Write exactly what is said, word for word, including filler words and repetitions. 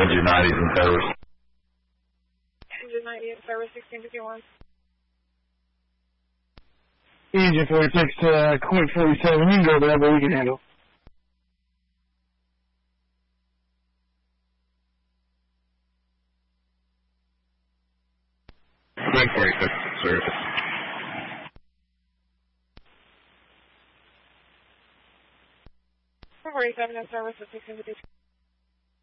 Engine nineties in service. Engine ninety in service, sixteen fifty-one. Engine forty-six to uh, Quint forty-seven, you can go there, but we can handle. Quint forty-six service. forty-seven in service at sixteen fifty-two.